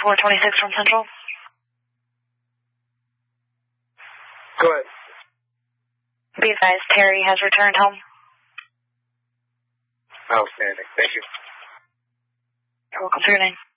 426 from Central. Go ahead. Be advised, Terry has returned home. Outstanding. Thank you. You're welcome for your name.